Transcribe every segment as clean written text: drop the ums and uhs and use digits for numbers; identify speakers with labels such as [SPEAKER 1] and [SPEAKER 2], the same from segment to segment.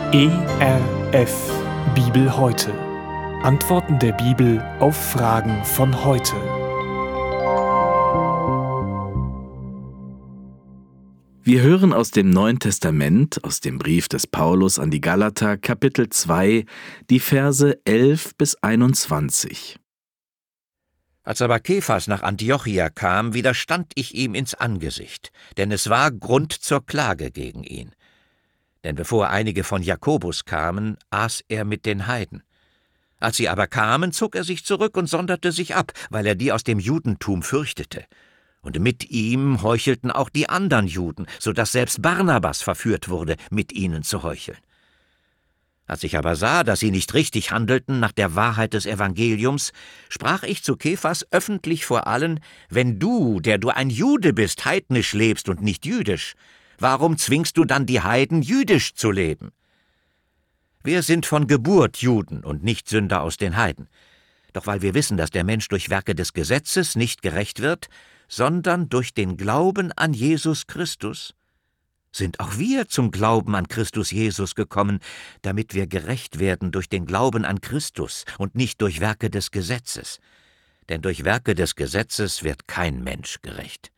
[SPEAKER 1] ERF Bibel heute. Antworten der Bibel auf Fragen von heute.
[SPEAKER 2] Wir hören aus dem Neuen Testament, aus dem Brief des Paulus an die Galater, Kapitel 2, die Verse 11 bis 21.
[SPEAKER 3] Als aber Kephas nach Antiochia kam, widerstand ich ihm ins Angesicht, denn es war Grund zur Klage gegen ihn. Denn bevor einige von Jakobus kamen, aß er mit den Heiden. Als sie aber kamen, zog er sich zurück und sonderte sich ab, weil er die aus dem Judentum fürchtete. Und mit ihm heuchelten auch die anderen Juden, so dass selbst Barnabas verführt wurde, mit ihnen zu heucheln. Als ich aber sah, dass sie nicht richtig handelten nach der Wahrheit des Evangeliums, sprach ich zu Kephas öffentlich vor allen: Wenn du, der du ein Jude bist, heidnisch lebst und nicht jüdisch, warum zwingst du dann die Heiden, jüdisch zu leben? Wir sind von Geburt Juden und nicht Sünder aus den Heiden. Doch weil wir wissen, dass der Mensch durch Werke des Gesetzes nicht gerecht wird, sondern durch den Glauben an Jesus Christus, sind auch wir zum Glauben an Christus Jesus gekommen, damit wir gerecht werden durch den Glauben an Christus und nicht durch Werke des Gesetzes. Denn durch Werke des Gesetzes wird kein Mensch gerecht.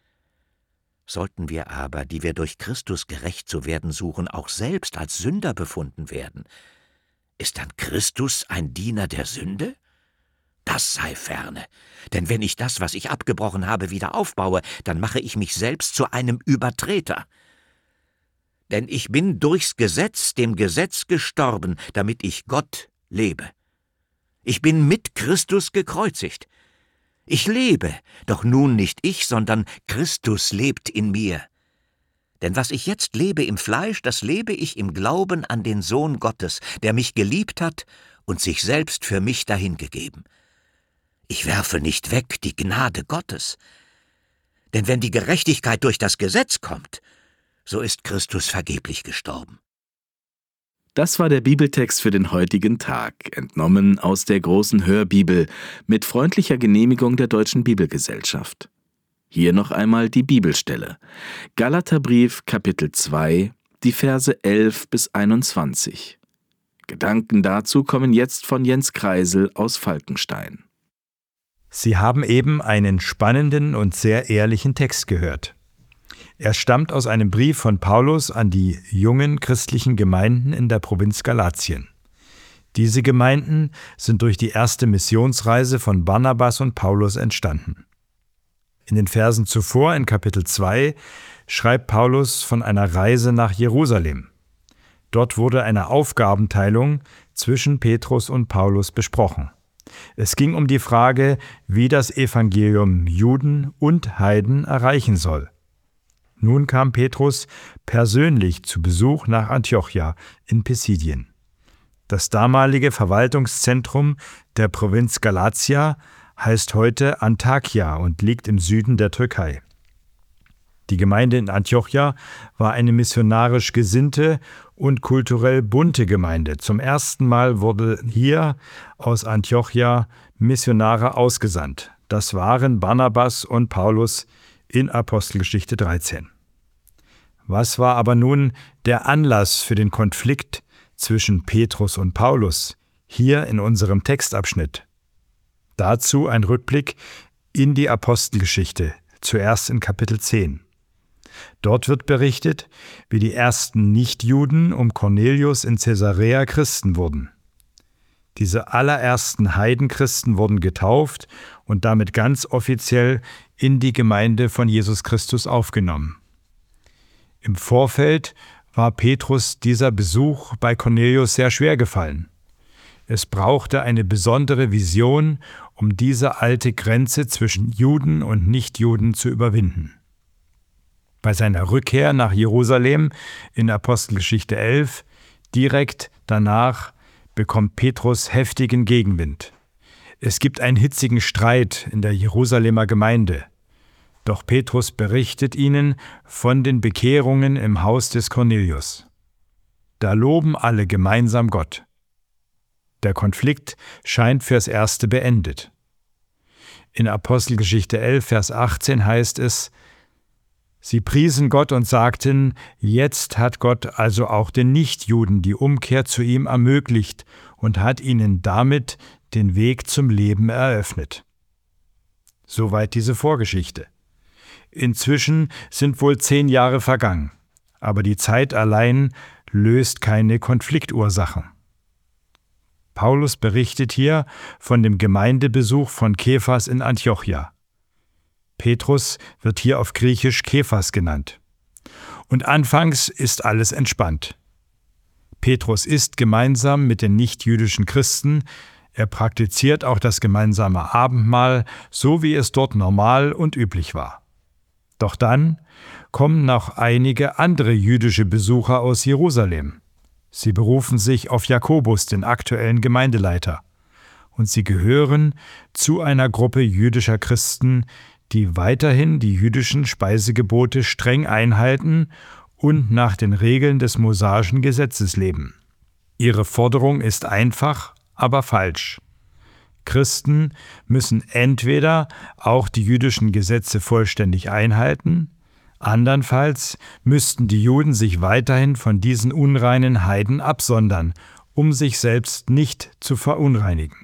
[SPEAKER 3] Sollten wir aber, die wir durch Christus gerecht zu werden suchen, auch selbst als Sünder befunden werden, ist dann Christus ein Diener der Sünde? Das sei ferne, denn wenn ich das, was ich abgebrochen habe, wieder aufbaue, dann mache ich mich selbst zu einem Übertreter. Denn ich bin durchs Gesetz dem Gesetz gestorben, damit ich Gott lebe. Ich bin mit Christus gekreuzigt. Ich lebe, doch nun nicht ich, sondern Christus lebt in mir. Denn was ich jetzt lebe im Fleisch, das lebe ich im Glauben an den Sohn Gottes, der mich geliebt hat und sich selbst für mich dahingegeben. Ich werfe nicht weg die Gnade Gottes. Denn wenn die Gerechtigkeit durch das Gesetz kommt, so ist Christus vergeblich gestorben.
[SPEAKER 2] Das war der Bibeltext für den heutigen Tag, entnommen aus der großen Hörbibel mit freundlicher Genehmigung der Deutschen Bibelgesellschaft. Hier noch einmal die Bibelstelle. Galaterbrief, Kapitel 2, die Verse 11 bis 21. Gedanken dazu kommen jetzt von Jens Kreisel aus Falkenstein.
[SPEAKER 4] Sie haben eben einen spannenden und sehr ehrlichen Text gehört. Er stammt aus einem Brief von Paulus an die jungen christlichen Gemeinden in der Provinz Galatien. Diese Gemeinden sind durch die erste Missionsreise von Barnabas und Paulus entstanden. In den Versen zuvor, in Kapitel 2, schreibt Paulus von einer Reise nach Jerusalem. Dort wurde eine Aufgabenteilung zwischen Petrus und Paulus besprochen. Es ging um die Frage, wie das Evangelium Juden und Heiden erreichen soll. Nun kam Petrus persönlich zu Besuch nach Antiochia in Pisidien. Das damalige Verwaltungszentrum der Provinz Galatia heißt heute Antakya und liegt im Süden der Türkei. Die Gemeinde in Antiochia war eine missionarisch gesinnte und kulturell bunte Gemeinde. Zum ersten Mal wurde hier aus Antiochia Missionare ausgesandt. Das waren Barnabas und Paulus in Apostelgeschichte 13. Was war aber nun der Anlass für den Konflikt zwischen Petrus und Paulus hier in unserem Textabschnitt? Dazu ein Rückblick in die Apostelgeschichte, zuerst in Kapitel 10. Dort wird berichtet, wie die ersten Nichtjuden um Cornelius in Caesarea Christen wurden. Diese allerersten Heidenchristen wurden getauft und damit ganz offiziell in die Gemeinde von Jesus Christus aufgenommen. Im Vorfeld war Petrus dieser Besuch bei Cornelius sehr schwer gefallen. Es brauchte eine besondere Vision, um diese alte Grenze zwischen Juden und Nichtjuden zu überwinden. Bei seiner Rückkehr nach Jerusalem in Apostelgeschichte 11, direkt danach, bekommt Petrus heftigen Gegenwind. Es gibt einen hitzigen Streit in der Jerusalemer Gemeinde. Doch Petrus berichtet ihnen von den Bekehrungen im Haus des Cornelius. Da loben alle gemeinsam Gott. Der Konflikt scheint fürs Erste beendet. In Apostelgeschichte 11, Vers 18 heißt es: Sie priesen Gott und sagten, jetzt hat Gott also auch den Nichtjuden die Umkehr zu ihm ermöglicht und hat ihnen damit den Weg zum Leben eröffnet. Soweit diese Vorgeschichte. Inzwischen sind wohl 10 Jahre vergangen, aber die Zeit allein löst keine Konfliktursachen. Paulus berichtet hier von dem Gemeindebesuch von Kephas in Antiochia. Petrus wird hier auf Griechisch Kephas genannt. Und anfangs ist alles entspannt. Petrus isst gemeinsam mit den nichtjüdischen Christen, er praktiziert auch das gemeinsame Abendmahl, so wie es dort normal und üblich war. Doch dann kommen noch einige andere jüdische Besucher aus Jerusalem. Sie berufen sich auf Jakobus, den aktuellen Gemeindeleiter. Und sie gehören zu einer Gruppe jüdischer Christen, die weiterhin die jüdischen Speisegebote streng einhalten und nach den Regeln des mosaischen Gesetzes leben. Ihre Forderung ist einfach, aber falsch. Christen müssen entweder auch die jüdischen Gesetze vollständig einhalten, andernfalls müssten die Juden sich weiterhin von diesen unreinen Heiden absondern, um sich selbst nicht zu verunreinigen.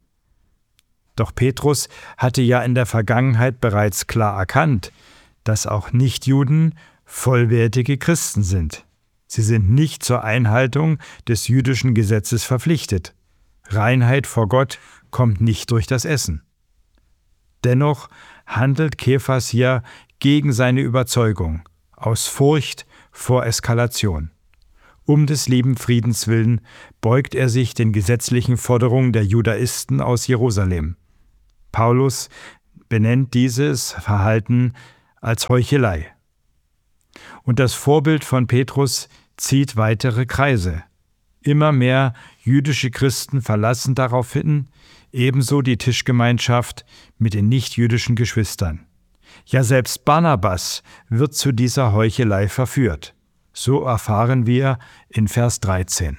[SPEAKER 4] Doch Petrus hatte ja in der Vergangenheit bereits klar erkannt, dass auch Nichtjuden vollwertige Christen sind. Sie sind nicht zur Einhaltung des jüdischen Gesetzes verpflichtet. Reinheit vor Gott kommt nicht durch das Essen. Dennoch handelt Kephas hier gegen seine Überzeugung, aus Furcht vor Eskalation. Um des lieben Friedens willen beugt er sich den gesetzlichen Forderungen der Judaisten aus Jerusalem. Paulus benennt dieses Verhalten als Heuchelei. Und das Vorbild von Petrus zieht weitere Kreise. Immer mehr jüdische Christen verlassen daraufhin ebenso die Tischgemeinschaft mit den nichtjüdischen Geschwistern. Ja, selbst Barnabas wird zu dieser Heuchelei verführt. So erfahren wir in Vers 13.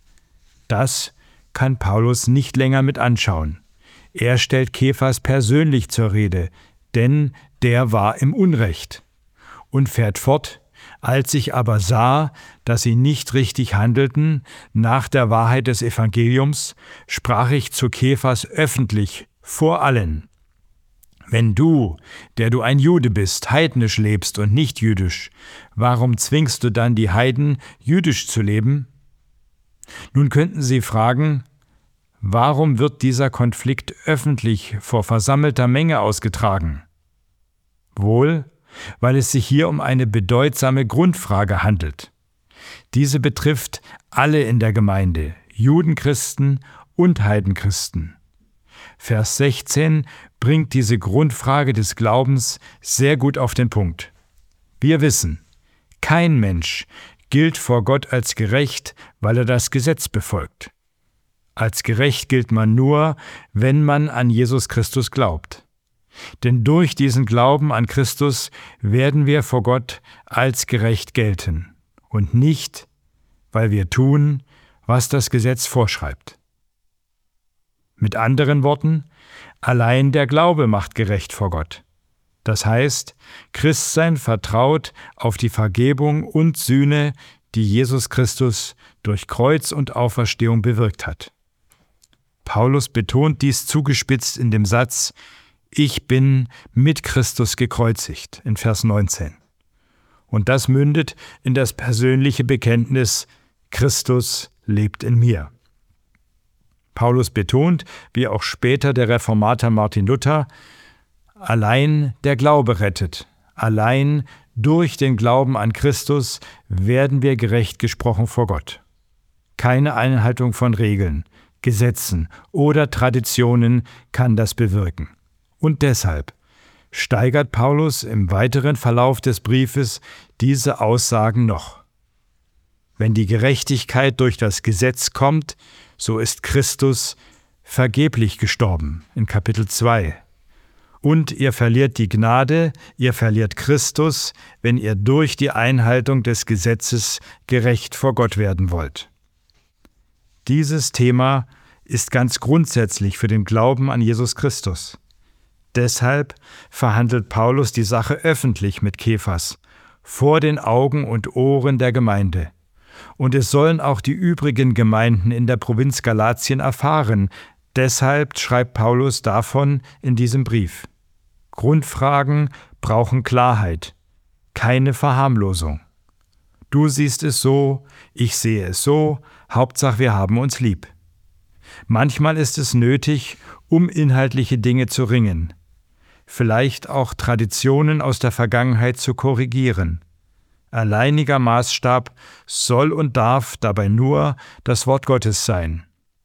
[SPEAKER 4] Das kann Paulus nicht länger mit anschauen. Er stellt Kephas persönlich zur Rede, denn der war im Unrecht. Und fährt fort: Als ich aber sah, dass sie nicht richtig handelten, nach der Wahrheit des Evangeliums, sprach ich zu Kephas öffentlich, vor allen: Wenn du, der du ein Jude bist, heidnisch lebst und nicht jüdisch, warum zwingst du dann die Heiden, jüdisch zu leben? Nun könnten Sie fragen, warum wird dieser Konflikt öffentlich vor versammelter Menge ausgetragen? Wohl, weil es sich hier um eine bedeutsame Grundfrage handelt. Diese betrifft alle in der Gemeinde, Judenchristen und Heidenchristen. Vers 16 bringt diese Grundfrage des Glaubens sehr gut auf den Punkt. Wir wissen, kein Mensch gilt vor Gott als gerecht, weil er das Gesetz befolgt. Als gerecht gilt man nur, wenn man an Jesus Christus glaubt. Denn durch diesen Glauben an Christus werden wir vor Gott als gerecht gelten und nicht, weil wir tun, was das Gesetz vorschreibt. Mit anderen Worten, allein der Glaube macht gerecht vor Gott. Das heißt, Christsein vertraut auf die Vergebung und Sühne, die Jesus Christus durch Kreuz und Auferstehung bewirkt hat. Paulus betont dies zugespitzt in dem Satz: Ich bin mit Christus gekreuzigt, in Vers 19. Und das mündet in das persönliche Bekenntnis: Christus lebt in mir. Paulus betont, wie auch später der Reformator Martin Luther, allein der Glaube rettet. Allein durch den Glauben an Christus werden wir gerecht gesprochen vor Gott. Keine Einhaltung von Regeln, Gesetzen oder Traditionen kann das bewirken. Und deshalb steigert Paulus im weiteren Verlauf des Briefes diese Aussagen noch. Wenn die Gerechtigkeit durch das Gesetz kommt, so ist Christus vergeblich gestorben, in Kapitel 2. Und ihr verliert die Gnade, ihr verliert Christus, wenn ihr durch die Einhaltung des Gesetzes gerecht vor Gott werden wollt. Dieses Thema ist ganz grundsätzlich für den Glauben an Jesus Christus. Deshalb verhandelt Paulus die Sache öffentlich mit Kephas vor den Augen und Ohren der Gemeinde. Und es sollen auch die übrigen Gemeinden in der Provinz Galatien erfahren. Deshalb schreibt Paulus davon in diesem Brief. Grundfragen brauchen Klarheit, keine Verharmlosung. Du siehst es so, ich sehe es so, Hauptsache wir haben uns lieb. Manchmal ist es nötig, um inhaltliche Dinge zu ringen, vielleicht auch Traditionen aus der Vergangenheit zu korrigieren. Alleiniger Maßstab soll und darf dabei nur das Wort Gottes sein.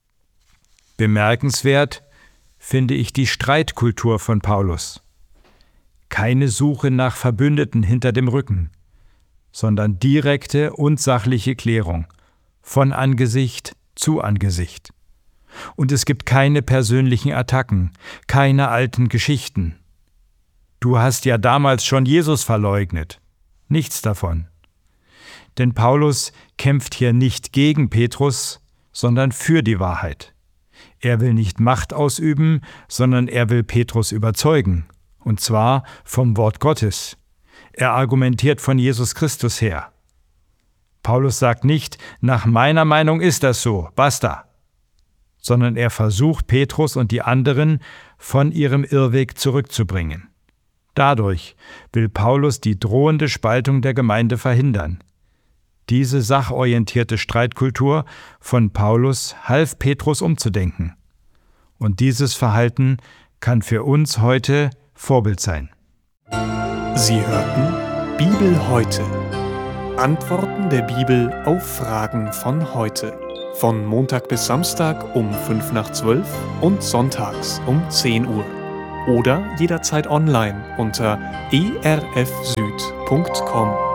[SPEAKER 4] Bemerkenswert finde ich die Streitkultur von Paulus. Keine Suche nach Verbündeten hinter dem Rücken, sondern direkte und sachliche Klärung, von Angesicht zu Angesicht. Und es gibt keine persönlichen Attacken, keine alten Geschichten. Du hast ja damals schon Jesus verleugnet. Nichts davon. Denn Paulus kämpft hier nicht gegen Petrus, sondern für die Wahrheit. Er will nicht Macht ausüben, sondern er will Petrus überzeugen, und zwar vom Wort Gottes. Er argumentiert von Jesus Christus her. Paulus sagt nicht, nach meiner Meinung ist das so, basta, sondern er versucht, Petrus und die anderen von ihrem Irrweg zurückzubringen. Dadurch will Paulus die drohende Spaltung der Gemeinde verhindern. Diese sachorientierte Streitkultur von Paulus half Petrus umzudenken. Und dieses Verhalten kann für uns heute Vorbild sein.
[SPEAKER 1] Sie hörten Bibel heute. Antworten der Bibel auf Fragen von heute. Von Montag bis Samstag um 11:55 und sonntags um 10 Uhr. Oder jederzeit online unter erfsüd.com.